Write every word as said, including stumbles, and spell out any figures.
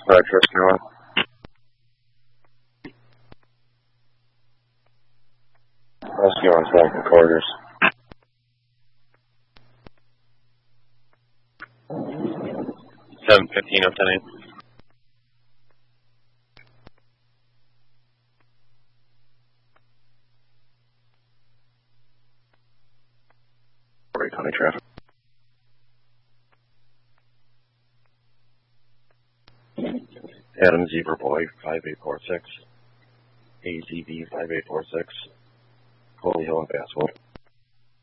Alright, Chris, you're on. Let's go on Swank and Quarters. seven fifteen oh ten eight. Right, County traffic. Adam Zebra Boy, five eight four six. A Z B five eight four six. Holy Hill and Basswood.